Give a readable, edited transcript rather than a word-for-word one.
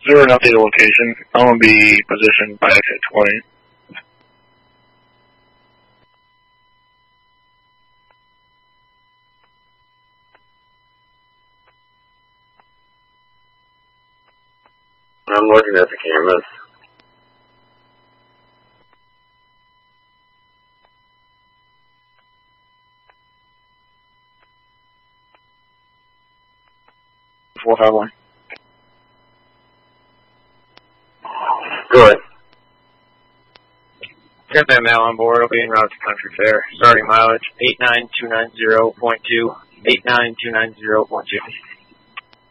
0 and update location. I'm going to be positioned by exit 20. I'm looking at the cameras. Full highway. Go ahead. Got that mail on board. I'll be en route to Country Fair. Starting mileage 89290.2. 89290.2.